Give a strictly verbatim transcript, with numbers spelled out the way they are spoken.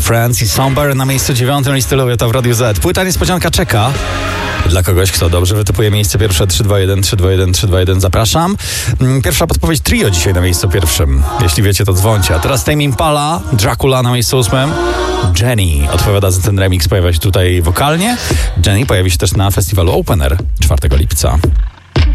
Friends i Somber na miejscu dziewiątym listy Laureata w Radiu Z. Płyta niespodzianka czeka dla kogoś, kto dobrze wytypuje miejsce pierwsze. Trzy, dwa, jeden, trzy, dwa, jeden, trzy, dwa, jeden. Zapraszam. Pierwsza podpowiedź trio dzisiaj na miejscu pierwszym. Jeśli wiecie, to dzwońcie. A teraz Tame Impala, Dracula na miejscu ósmym. Jenny odpowiada za ten remix, pojawia się tutaj wokalnie. Jenny pojawi się też na festiwalu Open Air czwartego lipca.